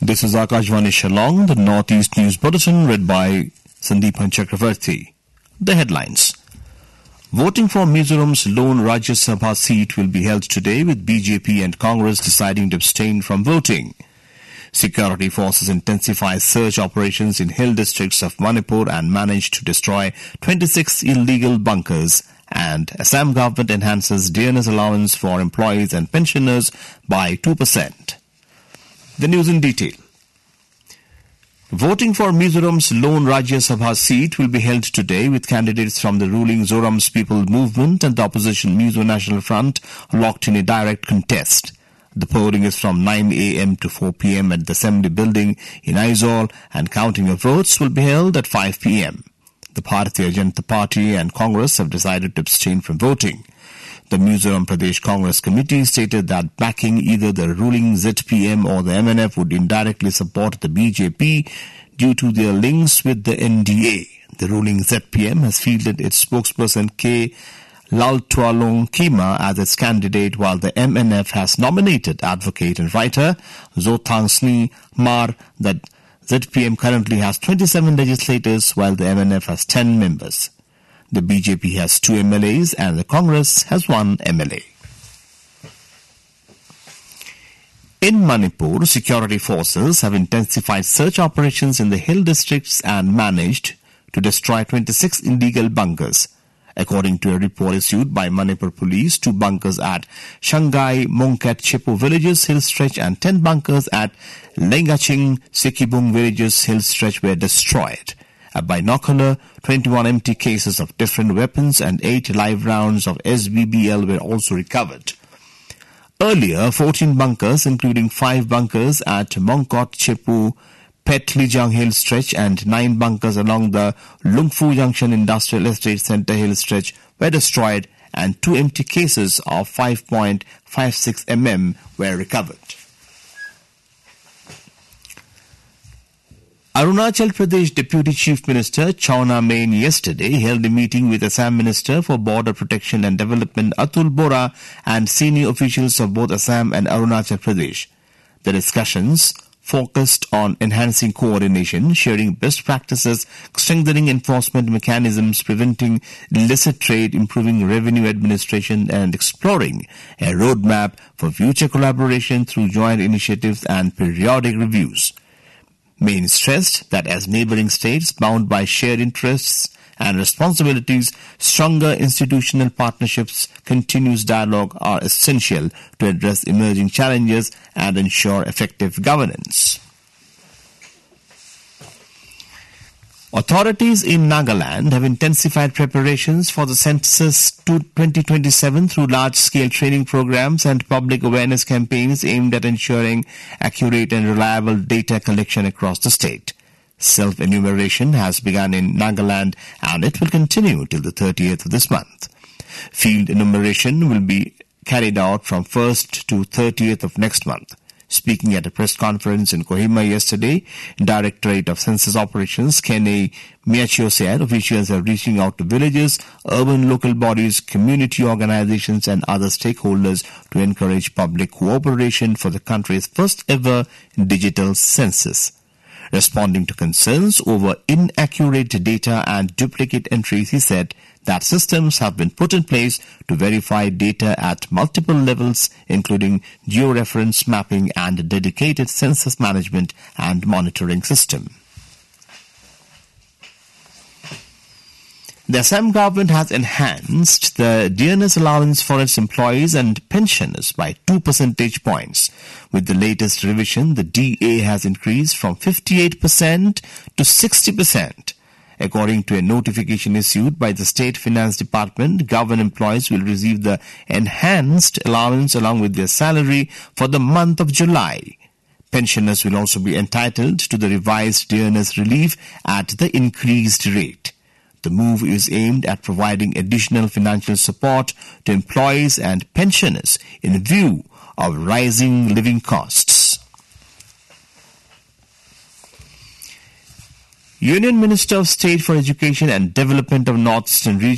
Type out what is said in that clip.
This is Akashvani Shillong, the Northeast News Bulletin, read by Sandeepan Chakravarti. The headlines. Voting for Mizoram's lone Rajya Sabha seat will be held today, with BJP and Congress deciding to abstain from voting. Security forces intensify search operations in hill districts of Manipur and managed to destroy 26 illegal bunkers. And Assam government enhances dearness allowance for employees and pensioners by 2%. The news in detail. Voting for Mizoram's lone Rajya Sabha seat will be held today, with candidates from the ruling Zoram's People Movement and the opposition Mizo National Front locked in a direct contest. The polling is from 9 a.m. to 4 p.m. at the Assembly Building in Aizawl, and counting of votes will be held at 5 p.m. The Bharatiya Janata Party and Congress have decided to abstain from voting. The Mizoram Pradesh Congress Committee stated that backing either the ruling ZPM or the MNF would indirectly support the BJP due to their links with the NDA. The ruling ZPM has fielded its spokesperson K. Laltwalong Kima as its candidate, while the MNF has nominated advocate and writer Zothang Sni Mar. That ZPM currently has 27 legislators, while the MNF has 10 members. The BJP has 2 MLAs and the Congress has 1 MLA. In Manipur, security forces have intensified search operations in the hill districts and managed to destroy 26 illegal bunkers. According to a report issued by Manipur police, 2 bunkers at Shanghai Mongkat Chepo villages hill stretch and 10 bunkers at Lengaching Sikibung villages hill stretch were destroyed. A binocular, 21 empty cases of different weapons and 8 live rounds of SBBL were also recovered. Earlier, 14 bunkers, including 5 bunkers at Mongkot Chepu Petlijang Hill Stretch and 9 bunkers along the Lungfu Junction Industrial Estate Center Hill Stretch were destroyed, and 2 empty cases of 5.56 mm were recovered. Arunachal Pradesh Deputy Chief Minister Chauna Main yesterday held a meeting with Assam Minister for Border Protection and Development Atul Bora and senior officials of both Assam and Arunachal Pradesh. The discussions focused on enhancing coordination, sharing best practices, strengthening enforcement mechanisms, preventing illicit trade, improving revenue administration, and exploring a roadmap for future collaboration through joint initiatives and periodic reviews. Main stressed that as neighboring states bound by shared interests and responsibilities, stronger institutional partnerships, continuous dialogue are essential to address emerging challenges and ensure effective governance. Authorities in Nagaland have intensified preparations for the census 2027 through large-scale training programs and public awareness campaigns aimed at ensuring accurate and reliable data collection across the state. Self-enumeration has begun in Nagaland and it will continue till the 30th of this month. Field enumeration will be carried out from 1st to 30th of next month. Speaking at a press conference in Kohima yesterday, Directorate of Census Operations Kenny Miachio said officials are reaching out to villages, urban local bodies, community organizations and other stakeholders to encourage public cooperation for the country's first ever digital census. Responding to concerns over inaccurate data and duplicate entries, he said that systems have been put in place to verify data at multiple levels, including georeference mapping and a dedicated census management and monitoring system. The Assam government has enhanced the dearness allowance for its employees and pensioners by 2 percentage points. With the latest revision, the DA has increased from 58% to 60%. According to a notification issued by the State Finance Department, government employees will receive the enhanced allowance along with their salary for the month of July. Pensioners will also be entitled to the revised dearness relief at the increased rate. The move is aimed at providing additional financial support to employees and pensioners in view of rising living costs. Union Minister of State for Education and Development of North Eastern Region